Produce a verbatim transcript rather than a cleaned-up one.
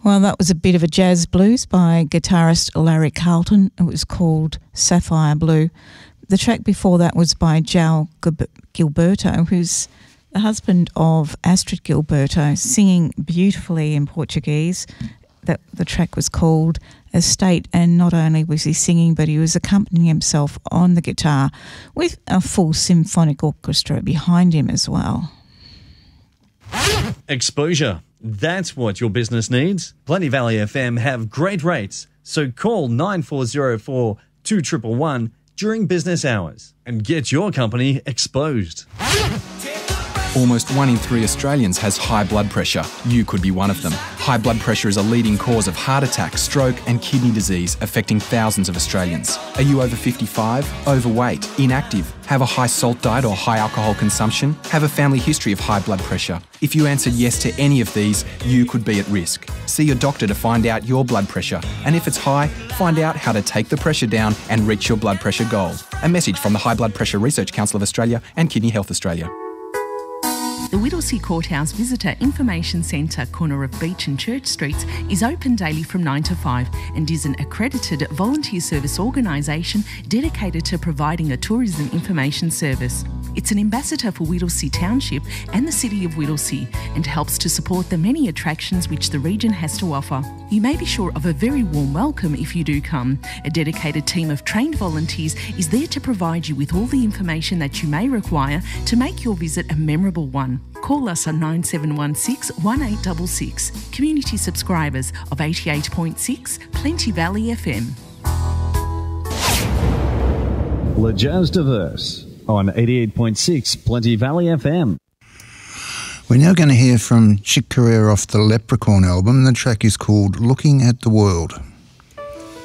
Well, that was a bit of a jazz blues by guitarist Larry Carlton. It was called Sapphire Blue. The track before that was by João Gilberto, who's the husband of Astrid Gilberto, singing beautifully in Portuguese. That the track was called Estate, and not only was he singing, but he was accompanying himself on the guitar with a full symphonic orchestra behind him as well. Exposure. That's what your business needs. Plenty Valley F M have great rates, so call nine four zero four, two one one one during business hours and get your company exposed. Almost one in three Australians has high blood pressure. You could be one of them. High blood pressure is a leading cause of heart attack, stroke and kidney disease, affecting thousands of Australians. Are you over fifty-five, overweight, inactive, have a high salt diet or high alcohol consumption, have a family history of high blood pressure? If you answered yes to any of these, you could be at risk. See your doctor to find out your blood pressure, and if it's high, find out how to take the pressure down and reach your blood pressure goal. A message from the High Blood Pressure Research Council of Australia and Kidney Health Australia. The Whittlesea Courthouse Visitor Information Centre, corner of Beach and Church Streets, is open daily from nine to five and is an accredited volunteer service organisation dedicated to providing a tourism information service. It's an ambassador for Whittlesea Township and the City of Whittlesea and helps to support the many attractions which the region has to offer. You may be sure of a very warm welcome if you do come. A dedicated team of trained volunteers is there to provide you with all the information that you may require to make your visit a memorable one. Call us on nine seven one six, one eight six six. Community subscribers of eighty-eight point six Plenty Valley F M. Le Jazz Diverse on eighty-eight point six Plenty Valley F M. We're now going to hear from Chick Corea off the Leprechaun album. The track is called Looking at the World.